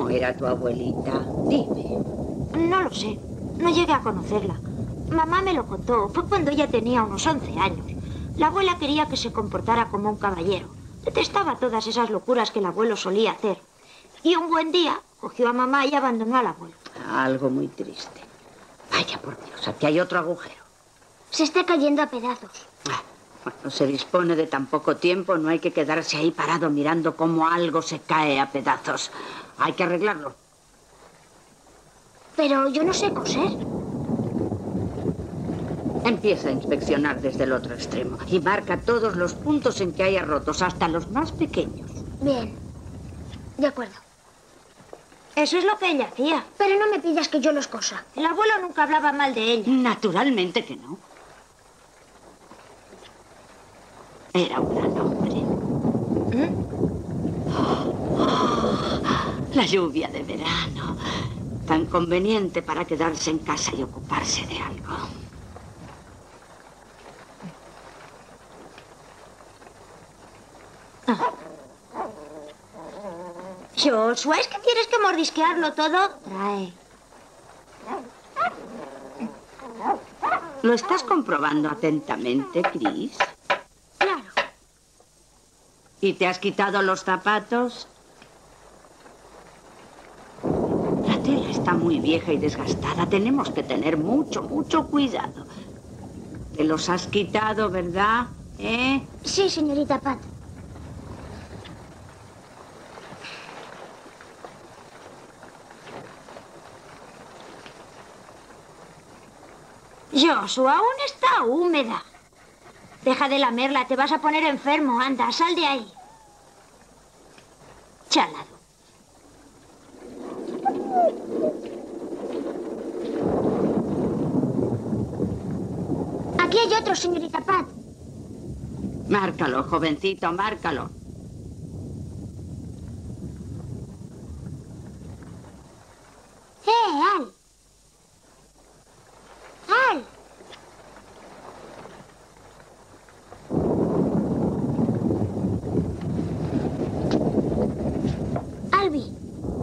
era tu abuelita? Dime. No lo sé. No llegué a conocerla. Mamá me lo contó. Fue cuando ella tenía unos 11 años. La abuela quería que se comportara como un caballero. Detestaba todas esas locuras que el abuelo solía hacer. Y un buen día cogió a mamá y abandonó al abuelo. Algo muy triste. Vaya por Dios, aquí hay otro agujero. Se está cayendo a pedazos. Cuando se dispone de tan poco tiempo, no hay que quedarse ahí parado mirando cómo algo se cae a pedazos. Hay que arreglarlo. Pero yo no sé coser. Empieza a inspeccionar desde el otro extremo y marca todos los puntos en que haya rotos, hasta los más pequeños. Bien. De acuerdo. Eso es lo que ella hacía. Pero no me pidas que yo los cosa. El abuelo nunca hablaba mal de ella. Naturalmente que no. Era un gran hombre. La lluvia de verano. Tan conveniente para quedarse en casa y ocuparse de algo. Joshua, ¿es que tienes que mordisquearlo todo? Trae. ¿Lo estás comprobando atentamente, Chris? Claro. ¿Y te has quitado los zapatos? La tela está muy vieja y desgastada. Tenemos que tener mucho cuidado. Te los has quitado, ¿verdad? ¿Eh? Sí, señorita Pat. Joshua, aún está húmeda. Deja de lamerla, te vas a poner enfermo. Anda, sal de ahí. Chalado. Aquí hay otro, señorita Pat. Márcalo, jovencito, márcalo. Al. Al. Albi.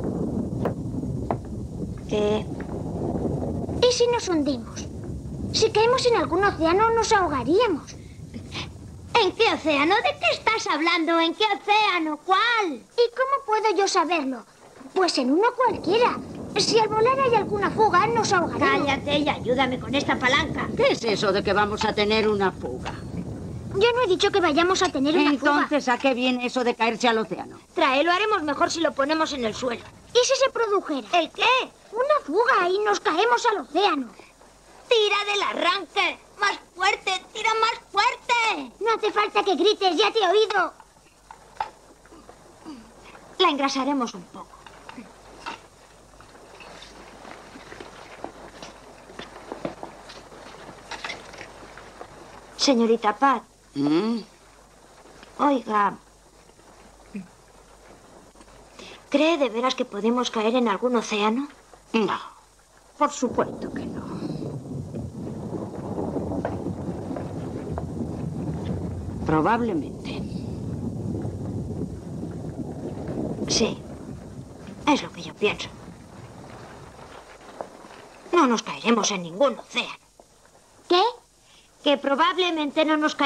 ¿Qué? ¿Y si nos hundimos? Si caemos en algún océano, nos ahogaríamos. ¿En qué océano? ¿De qué estás hablando? ¿En qué océano? ¿Cuál? ¿Y cómo puedo yo saberlo? Pues en uno cualquiera. Si al volar hay alguna fuga, nos ahogaremos. Cállate y ayúdame con esta palanca. ¿Qué es eso de que vamos a tener una fuga? Yo no he dicho que vayamos a tener una fuga. Entonces, ¿a qué viene eso de caerse al océano? Trae, lo haremos mejor si lo ponemos en el suelo. ¿Y si se produjera? ¿El qué? Una fuga y nos caemos al océano. ¡Tira del arranque! ¡Más fuerte! ¡Tira más fuerte! No hace falta que grites, ya te he oído. La engrasaremos un poco. Señorita Pat. Oiga. ¿Cree de veras que podemos caer en algún océano? No, por supuesto que no. Probablemente. Sí, es lo que yo pienso. No nos caeremos en ningún océano. ¿Qué? Que probablemente no nos caeremos.